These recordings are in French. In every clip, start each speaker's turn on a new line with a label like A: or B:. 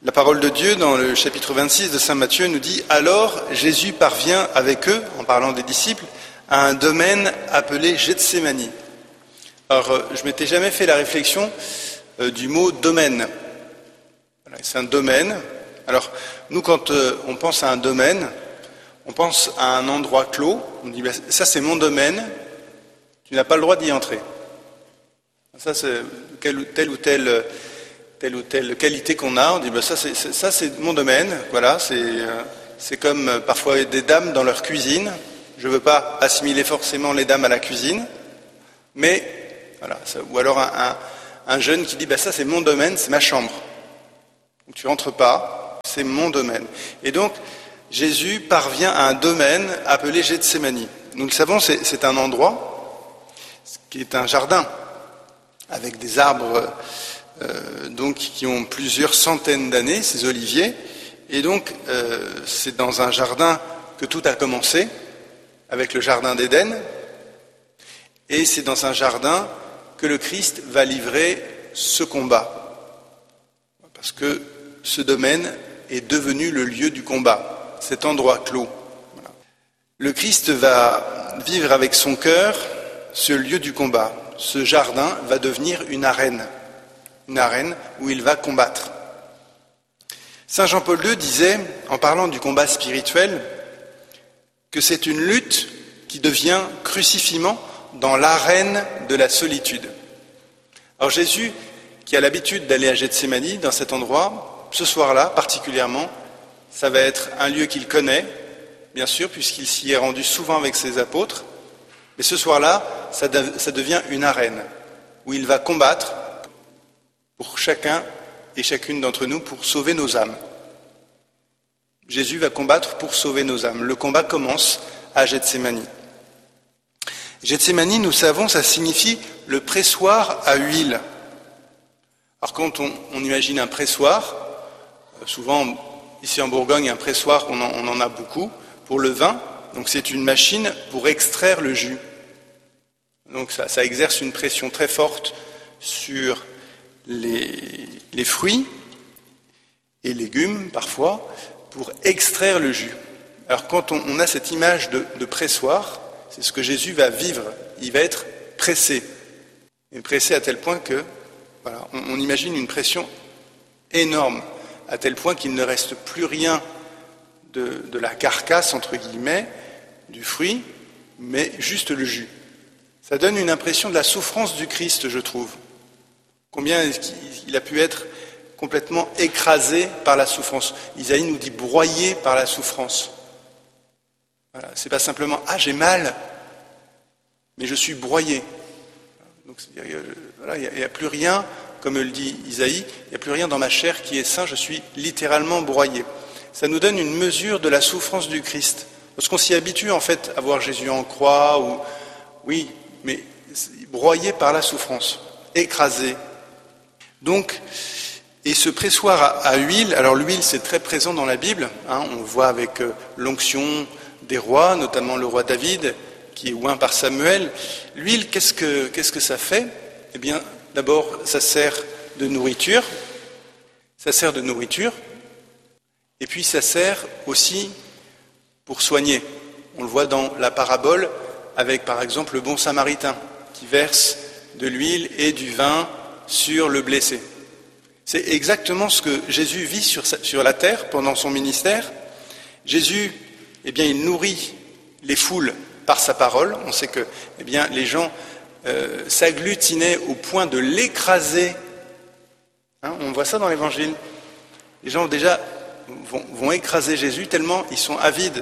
A: La parole de Dieu, dans le chapitre 26 de saint Matthieu, nous dit « Alors Jésus parvient avec eux, en parlant des disciples, à un domaine appelé Gethsémani. » Alors, je m'étais jamais fait la réflexion du mot « domaine ». Voilà, c'est un domaine. Alors, nous, quand on pense à un domaine, on pense à un endroit clos. On dit « ça, c'est mon domaine, tu n'as pas le droit d'y entrer. » Ça, c'est telle ou telle qualité qu'on a. On dit « ça, c'est mon domaine. » Voilà, c'est comme parfois des dames dans leur cuisine. Je ne veux pas assimiler forcément les dames à la cuisine, mais voilà. Ou alors un jeune qui dit « ça, c'est mon domaine, c'est ma chambre. » Donc tu rentres pas, c'est mon domaine. Et donc, Jésus parvient à un domaine appelé Gethsémani. Nous le savons, c'est un endroit qui est un jardin, avec des arbres donc, qui ont plusieurs centaines d'années, ces oliviers. Et donc, c'est dans un jardin que tout a commencé, avec le jardin d'Éden. Et c'est dans un jardin que le Christ va livrer ce combat. Parce que ce domaine est devenu le lieu du combat, cet endroit clos. Voilà. Le Christ va vivre avec son cœur ce lieu du combat. Ce jardin va devenir une arène où il va combattre. Saint Jean-Paul II disait, en parlant du combat spirituel, que c'est une lutte qui devient crucifiement dans l'arène de la solitude. Alors Jésus, qui a l'habitude d'aller à Gethsémani, dans cet endroit, ce soir-là, particulièrement, ça va être un lieu qu'il connaît, bien sûr, puisqu'il s'y est rendu souvent avec ses apôtres. Mais ce soir-là, ça devient une arène où il va combattre pour chacun et chacune d'entre nous pour sauver nos âmes. Jésus va combattre pour sauver nos âmes. Le combat commence à Gethsémani. Gethsémani, nous savons, ça signifie le pressoir à huile. Alors quand on imagine un pressoir, souvent ici en Bourgogne, un pressoir, on en a beaucoup pour le vin. Donc c'est une machine pour extraire le jus. Donc ça exerce une pression très forte sur les fruits et légumes parfois pour extraire le jus. Alors quand on a cette image de pressoir, c'est ce que Jésus va vivre. Il va être pressé. Et pressé à tel point que, voilà, on imagine une pression énorme, à tel point qu'il ne reste plus rien de la carcasse, entre guillemets, du fruit, mais juste le jus. Ça donne une impression de la souffrance du Christ, je trouve. Combien il a pu être complètement écrasé par la souffrance. Isaïe nous dit broyé par la souffrance. Voilà, c'est pas simplement « Ah, j'ai mal », mais je suis broyé. Donc, voilà, il n'y a plus rien, comme le dit Isaïe, il n'y a plus rien dans ma chair qui est sain, je suis littéralement broyé. Ça nous donne une mesure de la souffrance du Christ. Parce qu'on s'y habitue en fait à voir Jésus en croix, oui, mais broyé par la souffrance, écrasé. Donc, et ce pressoir à huile, alors l'huile c'est très présent dans la Bible, hein, on le voit avec l'onction des rois, notamment le roi David, qui est oint par Samuel. L'huile, qu'est-ce que ça fait ? Eh bien, d'abord, ça sert de nourriture, et puis ça sert aussi pour soigner. On le voit dans la parabole avec, par exemple, le bon samaritain qui verse de l'huile et du vin sur le blessé. C'est exactement ce que Jésus vit sur la terre pendant son ministère. Jésus, eh bien, il nourrit les foules par sa parole. On sait que, eh bien, les gens s'agglutinaient au point de l'écraser. Hein, on voit ça dans l'Évangile. Les gens déjà vont écraser Jésus tellement ils sont avides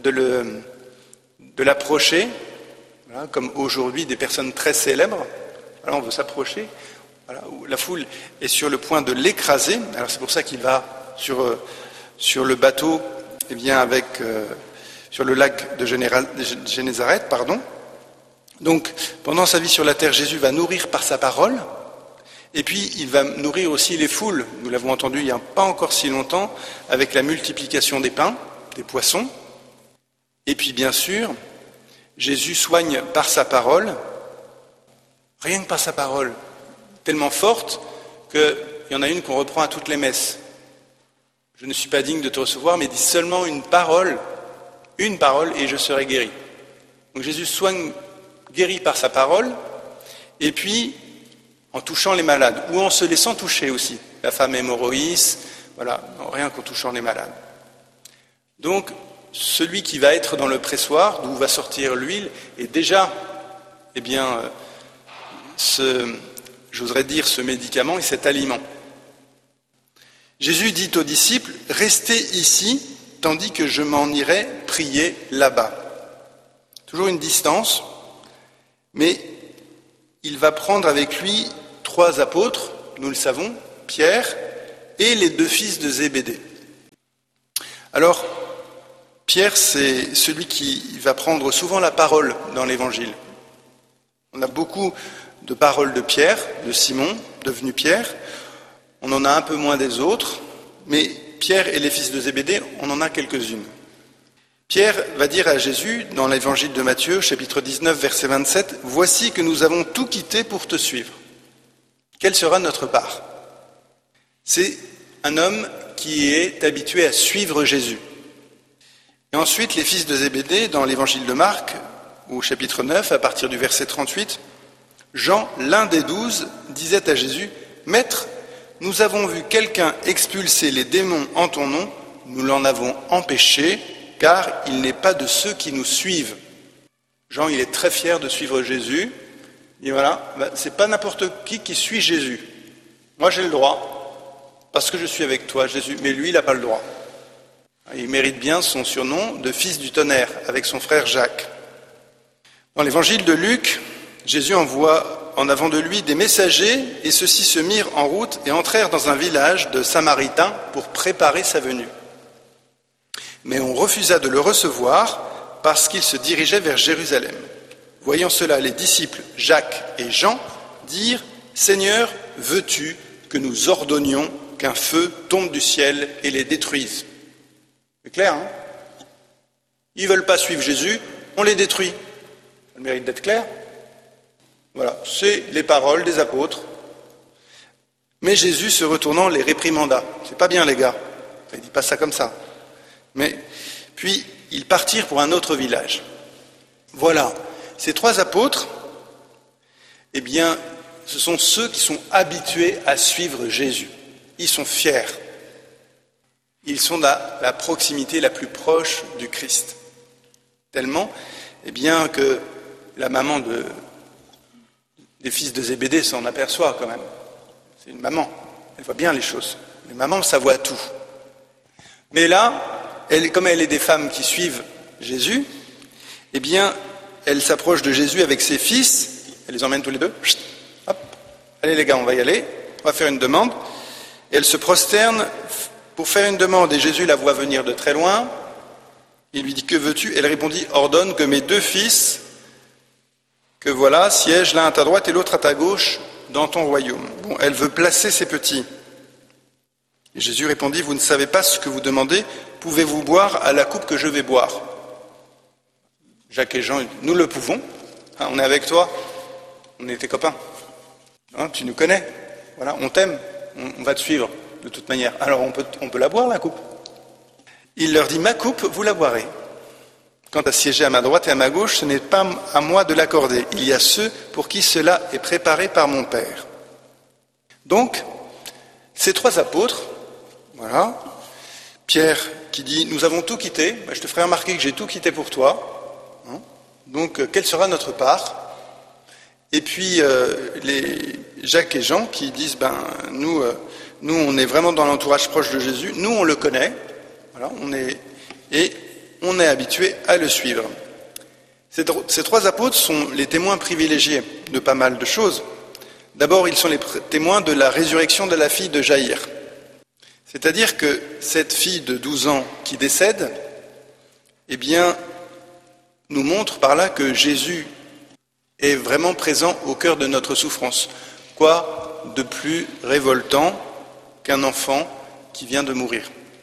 A: de l'approcher, voilà, comme aujourd'hui des personnes très célèbres. Alors on veut s'approcher. Voilà, la foule est sur le point de l'écraser. Alors c'est pour ça qu'il va sur le bateau, eh bien sur le lac de Génézareth, pardon. Donc pendant sa vie sur la terre, Jésus va nourrir par sa parole. Et puis, il va nourrir aussi les foules. Nous l'avons entendu il n'y a pas encore si longtemps, avec la multiplication des pains, des poissons. Et puis, bien sûr, Jésus soigne par sa parole, rien que par sa parole, tellement forte qu'il y en a une qu'on reprend à toutes les messes. je ne suis pas digne de te recevoir, mais dis seulement une parole, et je serai guéri. Donc Jésus soigne, guérit par sa parole, et puis en touchant les malades, ou en se laissant toucher aussi. La femme hémorroïs, voilà, rien qu'en touchant les malades. Donc, celui qui va être dans le pressoir, d'où va sortir l'huile, est déjà, j'oserais dire, ce médicament et cet aliment. Jésus dit aux disciples, « Restez ici, tandis que je m'en irai prier là-bas. » Toujours une distance, mais il va prendre avec lui 3 apôtres, nous le savons, Pierre et les 2 fils de Zébédée. Alors, Pierre, c'est celui qui va prendre souvent la parole dans l'Évangile. On a beaucoup de paroles de Pierre, de Simon, devenu Pierre. On en a un peu moins des autres, mais Pierre et les fils de Zébédée, on en a quelques-unes. Pierre va dire à Jésus, dans l'Évangile de Matthieu, chapitre 19, verset 27, « Voici que nous avons tout quitté pour te suivre. Quelle sera notre part ?» C'est un homme qui est habitué à suivre Jésus. Et ensuite, les fils de Zébédée, dans l'Évangile de Marc, au chapitre 9, à partir du verset 38, Jean, l'un des 12, disait à Jésus, « Maître, nous avons vu quelqu'un expulser les démons en ton nom, nous l'en avons empêché, car il n'est pas de ceux qui nous suivent. » Jean, il est très fier de suivre Jésus. Il dit, voilà, c'est pas n'importe qui suit Jésus. Moi, j'ai le droit, parce que je suis avec toi, Jésus, mais lui, il n'a pas le droit. Il mérite bien son surnom de fils du tonnerre, avec son frère Jacques. Dans l'évangile de Luc, Jésus envoie en avant de lui des messagers, et ceux-ci se mirent en route et entrèrent dans un village de Samaritains pour préparer sa venue. Mais on refusa de le recevoir parce qu'il se dirigeait vers Jérusalem. Voyant cela, les disciples Jacques et Jean dirent « Seigneur, veux-tu que nous ordonnions qu'un feu tombe du ciel et les détruise ?» C'est clair, hein? Ils ne veulent pas suivre Jésus, on les détruit. Ça a le mérite d'être clair. Voilà, c'est les paroles des apôtres. Mais Jésus, se retournant, les réprimanda. C'est pas bien, les gars. Il ne dit pas ça comme ça. Mais puis, ils partirent pour un autre village. Voilà, ces 3 apôtres, eh bien, ce sont ceux qui sont habitués à suivre Jésus. Ils sont fiers. Ils sont à la proximité la plus proche du Christ. Tellement, eh bien, que la maman des fils de Zébédée s'en aperçoit quand même. C'est une maman, elle voit bien les choses. Les mamans, ça voit tout. Mais là, comme elle est des femmes qui suivent Jésus, eh bien, elle s'approche de Jésus avec ses fils, elle les emmène tous les deux. Chut, hop, allez les gars, on va y aller, on va faire une demande. Et elle se prosterne pour faire une demande, et Jésus la voit venir de très loin. Il lui dit, que veux-tu? Elle répondit, ordonne que mes 2 fils, que voilà, siègent l'un à ta droite et l'autre à ta gauche dans ton royaume. Bon, elle veut placer ses petits. Et Jésus répondit, vous ne savez pas ce que vous demandez, pouvez-vous boire à la coupe que je vais boire? Jacques et Jean, nous le pouvons, hein, on est avec toi, on est tes copains, hein, tu nous connais, voilà, on t'aime, on va te suivre. De toute manière. Alors on peut la boire, la coupe. Il leur dit, ma coupe, vous la boirez. Quant à siéger à ma droite et à ma gauche, ce n'est pas à moi de l'accorder. Il y a ceux pour qui cela est préparé par mon Père. Donc, ces 3 apôtres, voilà, Pierre qui dit, nous avons tout quitté, je te ferai remarquer que j'ai tout quitté pour toi. Hein, donc, quelle sera notre part? Et puis, les Jacques et Jean qui disent, nous, on est vraiment dans l'entourage proche de Jésus. Nous, on le connaît. Voilà, on est habitué à le suivre. Ces 3 apôtres sont les témoins privilégiés de pas mal de choses. D'abord, ils sont les témoins de la résurrection de la fille de Jaïr. C'est-à-dire que cette fille de 12 ans qui décède, eh bien, nous montre par là que Jésus est vraiment présent au cœur de notre souffrance. Quoi de plus révoltant qu'un enfant qui vient de mourir?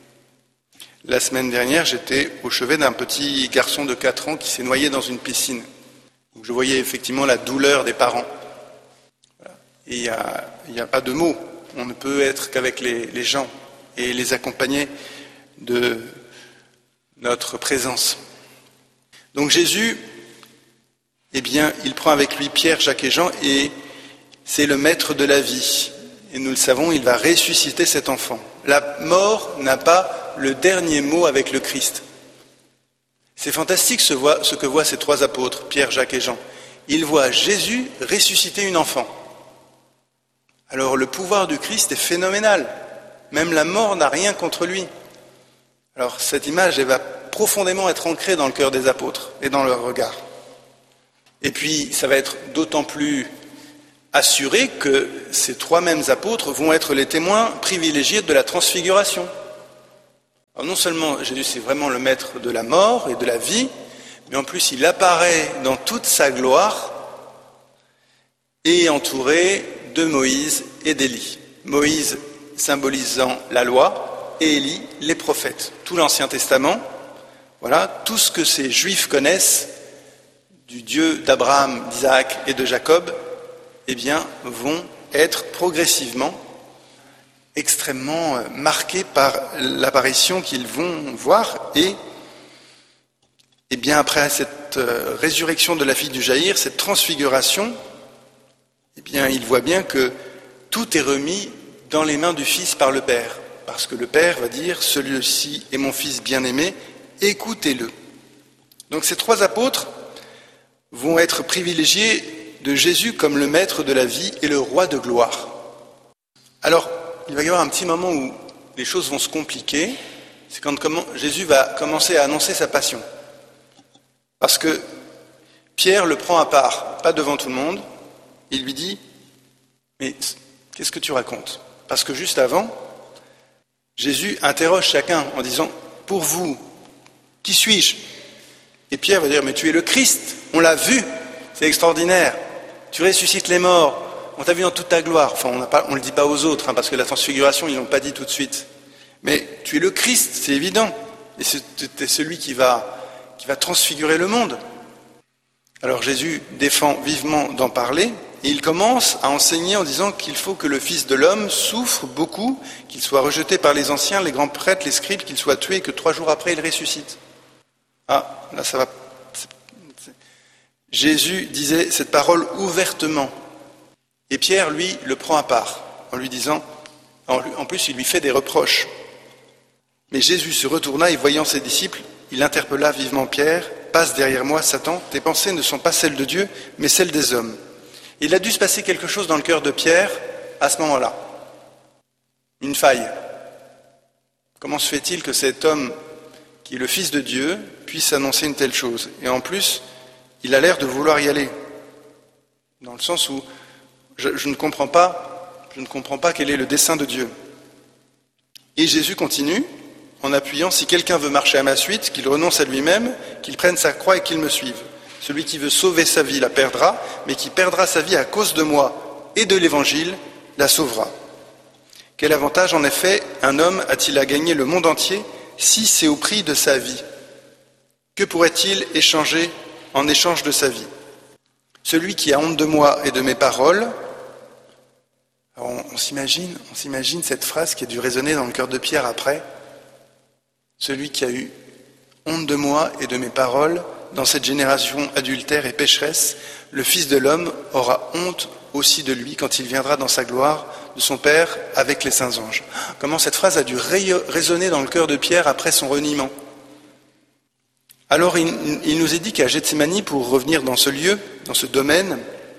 A: La semaine dernière, j'étais au chevet d'un petit garçon de 4 ans qui s'est noyé dans une piscine. Donc je voyais effectivement la douleur des parents. Voilà. Et il n'y a pas de mots. On ne peut être qu'avec les gens. et les accompagner de notre présence. Donc Jésus, eh bien, il prend avec lui Pierre, Jacques et Jean, et c'est le maître de la vie. Et nous le savons, il va ressusciter cet enfant. La mort n'a pas le dernier mot avec le Christ. C'est fantastique ce que voient ces trois apôtres, Pierre, Jacques et Jean. Ils voient Jésus ressusciter une enfant. Alors le pouvoir du Christ est phénoménal. Même la mort n'a rien contre lui. Alors cette image, elle va profondément être ancrée dans le cœur des apôtres et dans leur regard. Et puis ça va être d'autant plus assuré que ces trois mêmes apôtres vont être les témoins privilégiés de la transfiguration. Alors non seulement Jésus c'est vraiment le maître de la mort et de la vie, mais en plus il apparaît dans toute sa gloire et entouré de Moïse et d'Élie. Moïse symbolisant la loi et Élie les prophètes. Tout l'Ancien Testament, voilà, tout ce que ces Juifs connaissent du Dieu d'Abraham, d'Isaac et de Jacob, eh bien, vont être progressivement extrêmement marqués par l'apparition qu'ils vont voir et bien après cette résurrection de la fille du Jaïr, cette transfiguration, eh bien il voit bien que tout est remis dans les mains du Fils par le Père, parce que le Père va dire « Celui-ci est mon Fils bien-aimé, écoutez-le ». Donc ces trois apôtres vont être privilégiés de Jésus comme le maître de la vie et le roi de gloire. Alors, il va y avoir un petit moment où les choses vont se compliquer, c'est quand Jésus va commencer à annoncer sa passion. Parce que Pierre le prend à part, pas devant tout le monde, il lui dit « Mais qu'est-ce que tu racontes ?» Parce que juste avant, Jésus interroge chacun en disant « Pour vous, qui suis-je » Et Pierre va dire « Mais tu es le Christ, on l'a vu, c'est extraordinaire, tu ressuscites les morts. » On t'a vu dans toute ta gloire. Enfin, on ne le dit pas aux autres, parce que la transfiguration, ils ne l'ont pas dit tout de suite. Mais tu es le Christ, c'est évident. Et c'est celui qui va transfigurer le monde. Alors Jésus défend vivement d'en parler, et il commence à enseigner en disant qu'il faut que le Fils de l'homme souffre beaucoup, qu'il soit rejeté par les anciens, les grands prêtres, les scribes, qu'il soit tué, et que 3 jours après, il ressuscite. Ah, là, ça va... Jésus disait cette parole ouvertement. Et Pierre, lui, le prend à part, en lui disant, en plus, il lui fait des reproches. Mais Jésus se retourna et voyant ses disciples, il interpella vivement Pierre, « Passe derrière moi, Satan, tes pensées ne sont pas celles de Dieu, mais celles des hommes. » Il a dû se passer quelque chose dans le cœur de Pierre à ce moment-là. Une faille. Comment se fait-il que cet homme, qui est le Fils de Dieu, puisse annoncer une telle chose? Et en plus, il a l'air de vouloir y aller. Dans le sens où je ne comprends pas quel est le dessein de Dieu. Et Jésus continue en appuyant « Si quelqu'un veut marcher à ma suite, qu'il renonce à lui-même, qu'il prenne sa croix et qu'il me suive. Celui qui veut sauver sa vie la perdra, mais qui perdra sa vie à cause de moi et de l'Évangile la sauvera. Quel avantage en effet un homme a-t-il à gagner le monde entier si c'est au prix de sa vie? Que pourrait-il échanger en échange de sa vie? Celui qui a honte de moi et de mes paroles... » Alors on s'imagine cette phrase qui a dû résonner dans le cœur de Pierre après. Celui qui a eu honte de moi et de mes paroles dans cette génération adultère et pécheresse, le Fils de l'homme aura honte aussi de lui quand il viendra dans sa gloire de son Père avec les saints anges. Comment cette phrase a dû résonner dans le cœur de Pierre après son reniement. Alors il nous est dit qu'à Gethsémani, pour revenir dans ce lieu, dans ce domaine,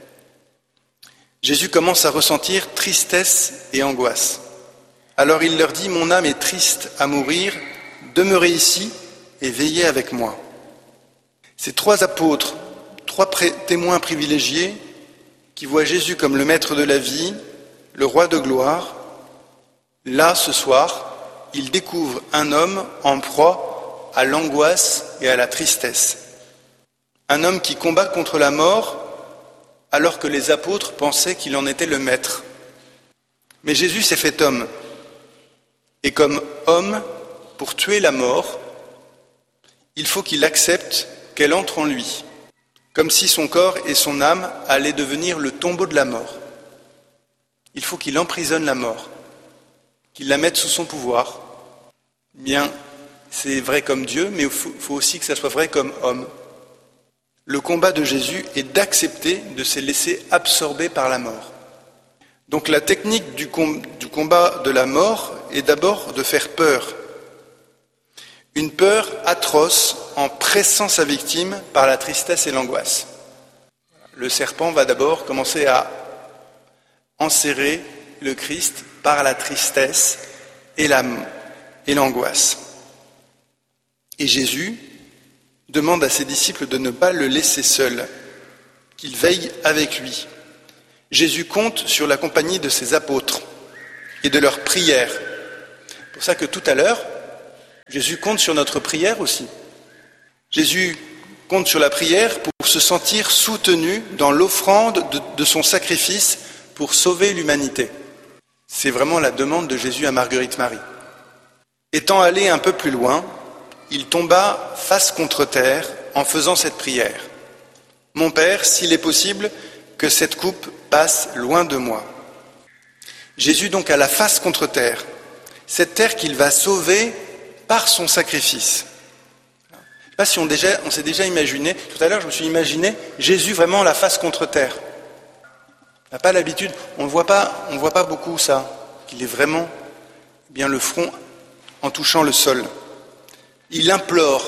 A: Jésus commence à ressentir tristesse et angoisse. Alors il leur dit « Mon âme est triste à mourir, demeurez ici et veillez avec moi. » Ces 3 apôtres, 3 témoins privilégiés qui voient Jésus comme le maître de la vie, le roi de gloire, là ce soir, ils découvrent un homme en proie à l'angoisse et à la tristesse. Un homme qui combat contre la mort alors que les apôtres pensaient qu'il en était le maître. Mais Jésus s'est fait homme. Et comme homme, pour tuer la mort, il faut qu'il accepte qu'elle entre en lui, comme si son corps et son âme allaient devenir le tombeau de la mort. Il faut qu'il emprisonne la mort. qu'il la mette sous son pouvoir. Bien, c'est vrai comme Dieu, mais il faut aussi que ça soit vrai comme homme. Le combat de Jésus est d'accepter de se laisser absorber par la mort. Donc la technique du combat de la mort est d'abord de faire peur. Une peur atroce en pressant sa victime par la tristesse et l'angoisse. Le serpent va d'abord commencer à enserrer le Christ par la tristesse et l'angoisse. Et Jésus demande à ses disciples de ne pas le laisser seul, qu'il veille avec lui. Jésus compte sur la compagnie de ses apôtres et de leurs prières. C'est pour ça que tout à l'heure, Jésus compte sur notre prière aussi. Jésus compte sur la prière pour se sentir soutenu dans l'offrande de son sacrifice pour sauver l'humanité. C'est vraiment la demande de Jésus à Marguerite Marie. Étant allé un peu plus loin, il tomba face contre terre en faisant cette prière. « Mon Père, s'il est possible, que cette coupe passe loin de moi. » Jésus donc a la face contre terre, cette terre qu'il va sauver par son sacrifice. Je ne sais pas si on s'est déjà imaginé, tout à l'heure je me suis imaginé Jésus vraiment la face contre terre. On n'a pas l'habitude, on ne voit pas beaucoup ça, qu'il est vraiment bien le front en touchant le sol. Il implore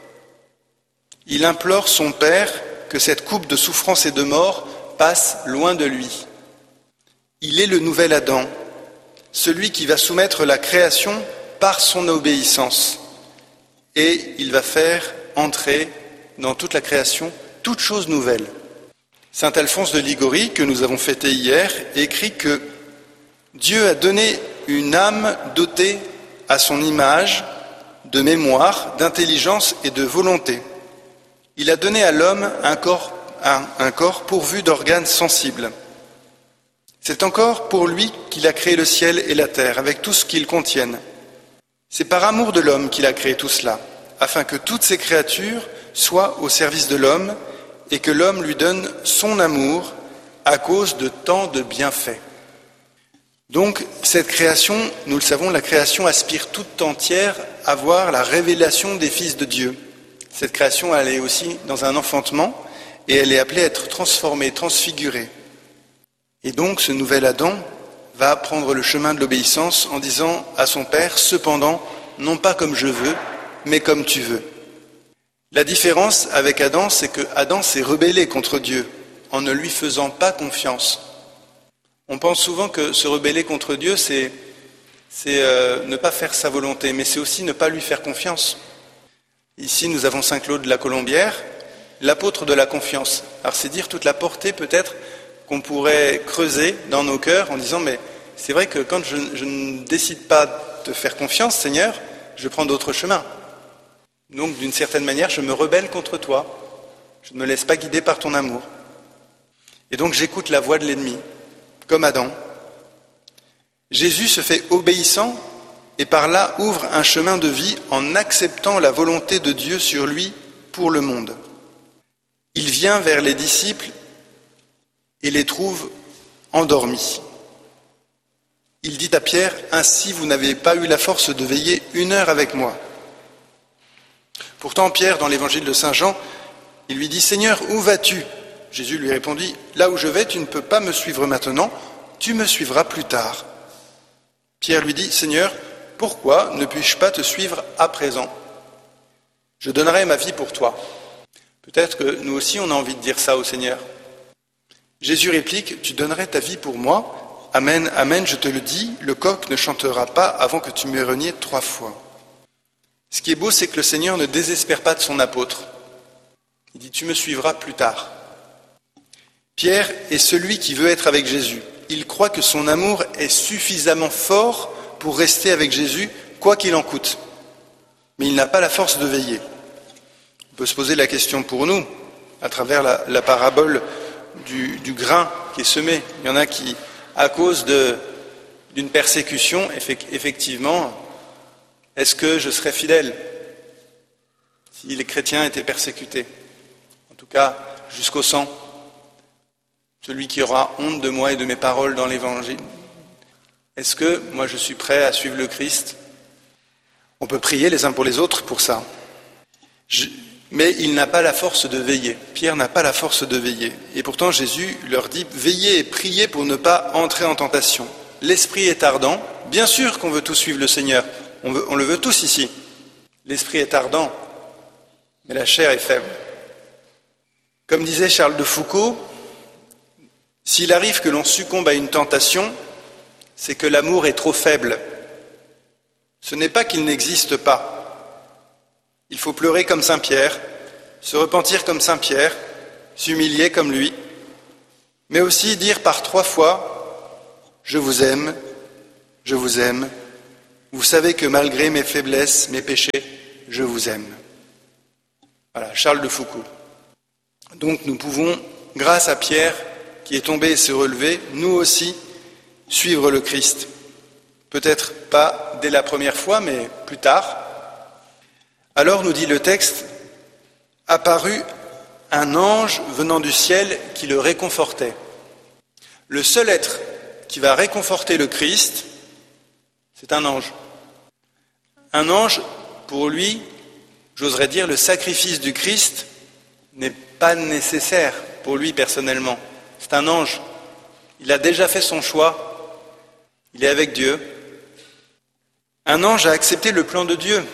A: son Père que cette coupe de souffrance et de mort passe loin de lui. Il est le nouvel Adam, celui qui va soumettre la création par son obéissance. Et il va faire entrer dans toute la création toute chose nouvelle. Saint Alphonse de Ligorie, que nous avons fêté hier, écrit que Dieu a donné une âme dotée à son image de mémoire, d'intelligence et de volonté. Il a donné à l'homme un corps pourvu d'organes sensibles. C'est encore pour lui qu'il a créé le ciel et la terre, avec tout ce qu'ils contiennent. C'est par amour de l'homme qu'il a créé tout cela, afin que toutes ces créatures soient au service de l'homme et que l'homme lui donne son amour à cause de tant de bienfaits. Donc, cette création, nous le savons, la création aspire toute entière à voir la révélation des fils de Dieu. Cette création, elle est aussi dans un enfantement et elle est appelée à être transformée, transfigurée. Et donc, ce nouvel Adam va prendre le chemin de l'obéissance en disant à son Père, cependant, non pas comme je veux, mais comme tu veux. La différence avec Adam, c'est que Adam s'est rebellé contre Dieu en ne lui faisant pas confiance. On pense souvent que se rebeller contre Dieu, c'est ne pas faire sa volonté, mais c'est aussi ne pas lui faire confiance. Ici, nous avons Saint Claude de la Colombière, l'apôtre de la confiance. Alors c'est dire toute la portée peut-être qu'on pourrait creuser dans nos cœurs en disant, mais c'est vrai que quand je ne décide pas de te faire confiance, Seigneur, je prends d'autres chemins. Donc d'une certaine manière, je me rebelle contre toi. Je ne me laisse pas guider par ton amour. Et donc j'écoute la voix de l'ennemi, comme Adam. Jésus se fait obéissant et par là ouvre un chemin de vie en acceptant la volonté de Dieu sur lui pour le monde. Il vient vers les disciples et les trouve endormis. Il dit à Pierre, « Ainsi vous n'avez pas eu la force de veiller 1 heure avec moi. » Pourtant Pierre, dans l'évangile de Saint Jean, il lui dit, « Seigneur, où vas-tu » Jésus lui répondit, « Là où je vais, tu ne peux pas me suivre maintenant, tu me suivras plus tard. » Pierre lui dit, « Seigneur, pourquoi ne puis-je pas te suivre à présent ? Je donnerai ma vie pour toi. » Peut-être que nous aussi, on a envie de dire ça au Seigneur. Jésus réplique, « Tu donnerais ta vie pour moi ? Amen, amen, je te le dis, le coq ne chantera pas avant que tu m'aies renié 3 fois. » Ce qui est beau, c'est que le Seigneur ne désespère pas de son apôtre. Il dit, « Tu me suivras plus tard. » Pierre est celui qui veut être avec Jésus. Il croit que son amour est suffisamment fort pour rester avec Jésus, quoi qu'il en coûte. Mais il n'a pas la force de veiller. On peut se poser la question pour nous, à travers la parabole du grain qui est semé. Il y en a qui, à cause d'une persécution, effectivement, est-ce que je serais fidèle si les chrétiens étaient persécutés? En tout cas, jusqu'au sang. Celui qui aura honte de moi et de mes paroles dans l'Évangile, Est-ce que moi je suis prêt à suivre le Christ? On peut prier les uns pour les autres pour ça. Mais il n'a pas la force de veiller. Pierre n'a pas la force de veiller. Et pourtant Jésus leur dit, veillez et priez pour ne pas entrer en tentation. L'esprit est ardent. Bien sûr qu'on veut tous suivre le Seigneur. On le veut tous ici. L'esprit est ardent, mais la chair est faible. Comme disait Charles de Foucault, s'il arrive que l'on succombe à une tentation, c'est que l'amour est trop faible. Ce n'est pas qu'il n'existe pas. Il faut pleurer comme Saint Pierre, se repentir comme Saint Pierre, s'humilier comme lui, mais aussi dire par 3 fois « Je vous aime, je vous aime. Vous savez que malgré mes faiblesses, mes péchés, je vous aime. » Voilà, Charles de Foucault. Donc nous pouvons, grâce à Pierre, qui est tombé et s'est relevé, nous aussi, suivre le Christ. Peut-être pas dès la première fois, mais plus tard. Alors, nous dit le texte, apparut un ange venant du ciel qui le réconfortait. Le seul être qui va réconforter le Christ, c'est un ange. Un ange, pour lui, j'oserais dire, le sacrifice du Christ n'est pas nécessaire pour lui personnellement. C'est un ange. Il a déjà fait son choix. Il est avec Dieu. Un ange a accepté le plan de Dieu.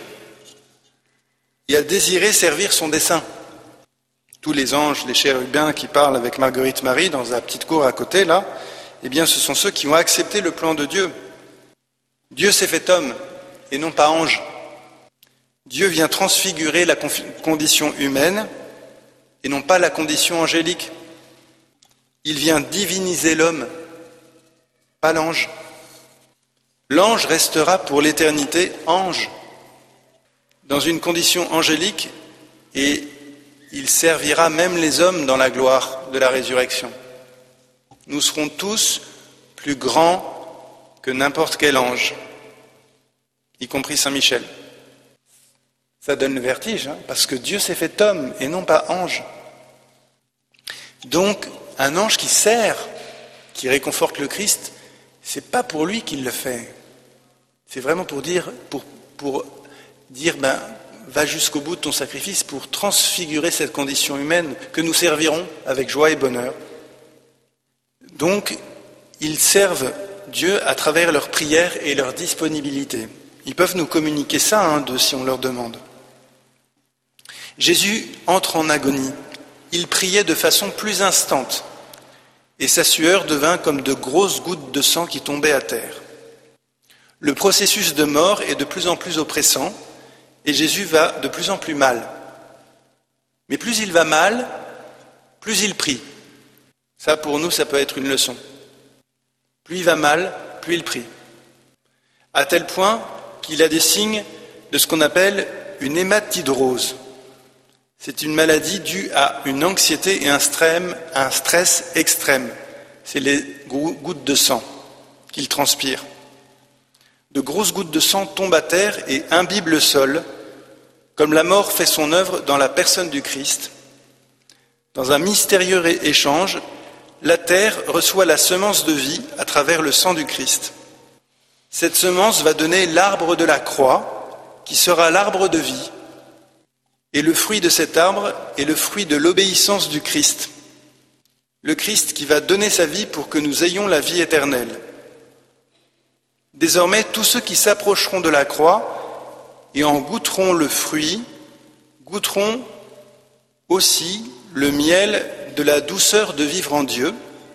A: Il a désiré servir son dessein. Tous les anges, les chérubins qui parlent avec Marguerite Marie dans la petite cour à côté, là, eh bien, ce sont ceux qui ont accepté le plan de Dieu. Dieu s'est fait homme et non pas ange. Dieu vient transfigurer la condition humaine et non pas la condition angélique. Il vient diviniser l'homme, pas l'ange. L'ange restera pour l'éternité ange, dans une condition angélique, et il servira même les hommes dans la gloire de la résurrection. Nous serons tous plus grands que n'importe quel ange, y compris Saint Michel. Ça donne le vertige, parce que Dieu s'est fait homme et non pas ange. Donc, un ange qui sert, qui réconforte le Christ, c'est pas pour lui qu'il le fait. C'est vraiment pour dire, va jusqu'au bout de ton sacrifice pour transfigurer cette condition humaine que nous servirons avec joie et bonheur. Donc, ils servent Dieu à travers leur prière et leur disponibilité. Ils peuvent nous communiquer ça, si on leur demande. Jésus entre en agonie. Il priait de façon plus instante, et sa sueur devint comme de grosses gouttes de sang qui tombaient à terre. Le processus de mort est de plus en plus oppressant, et Jésus va de plus en plus mal. Mais plus il va mal, plus il prie. Ça, pour nous, ça peut être une leçon. Plus il va mal, plus il prie. À tel point qu'il a des signes de ce qu'on appelle une hématidrose. C'est une maladie due à une anxiété et un stress extrême. C'est les gouttes de sang qu'il transpire. De grosses gouttes de sang tombent à terre et imbibent le sol, comme la mort fait son œuvre dans la personne du Christ. Dans un mystérieux échange, la terre reçoit la semence de vie à travers le sang du Christ. Cette semence va donner l'arbre de la croix, qui sera l'arbre de vie. Et le fruit de cet arbre est le fruit de l'obéissance du Christ. Le Christ qui va donner sa vie pour que nous ayons la vie éternelle. Désormais, tous ceux qui s'approcheront de la croix et en goûteront le fruit, goûteront aussi le miel de la douceur de vivre en Dieu,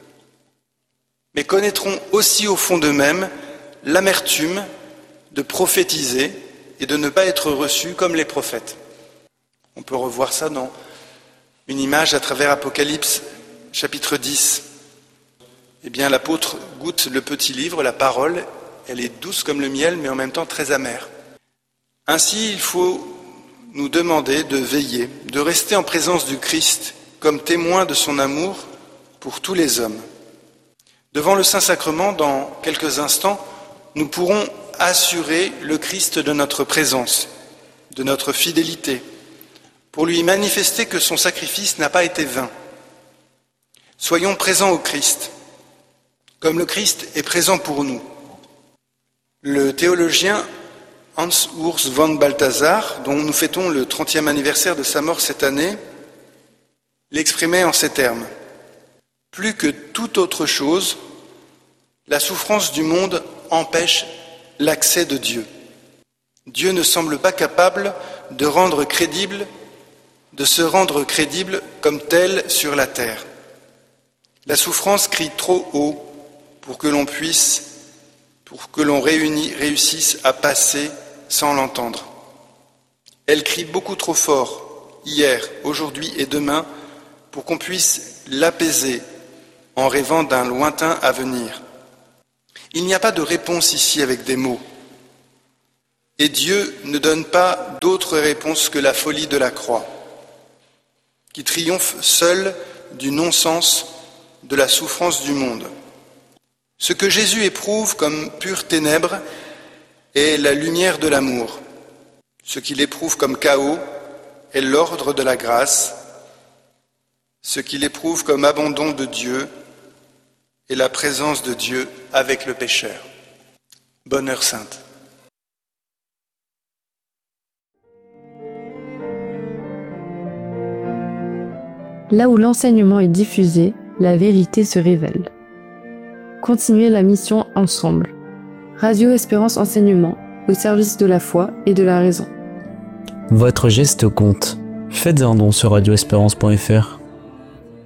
A: mais connaîtront aussi au fond d'eux-mêmes l'amertume de prophétiser et de ne pas être reçus comme les prophètes. On peut revoir ça dans une image à travers Apocalypse, chapitre 10. Eh bien, l'apôtre goûte le petit livre, la parole, elle est douce comme le miel, mais en même temps très amère. Ainsi, il faut nous demander de veiller, de rester en présence du Christ comme témoin de son amour pour tous les hommes. Devant le Saint-Sacrement, dans quelques instants, nous pourrons assurer le Christ de notre présence, de notre fidélité, pour lui manifester que son sacrifice n'a pas été vain. Soyons présents au Christ, comme le Christ est présent pour nous. Le théologien Hans Urs von Balthasar, dont nous fêtons le 30e anniversaire de sa mort cette année, l'exprimait en ces termes. Plus que toute autre chose, la souffrance du monde empêche l'accès de Dieu. Dieu ne semble pas capable de se rendre crédible comme tel sur la terre. La souffrance crie trop haut pour que l'on réussisse à passer sans l'entendre. Elle crie beaucoup trop fort, hier, aujourd'hui et demain, pour qu'on puisse l'apaiser en rêvant d'un lointain avenir. Il n'y a pas de réponse ici avec des mots. Et Dieu ne donne pas d'autre réponse que la folie de la croix, qui triomphe seule du non-sens de la souffrance du monde. Ce que Jésus éprouve comme pure ténèbres est la lumière de l'amour. Ce qu'il éprouve comme chaos est l'ordre de la grâce. Ce qu'il éprouve comme abandon de Dieu est la présence de Dieu avec le pécheur. Bonne heure sainte.
B: Là où l'enseignement est diffusé, la vérité se révèle. Continuez la mission ensemble. Radio Espérance Enseignement, au service de la foi et de la raison.
C: Votre geste compte. Faites un don sur radioespérance.fr.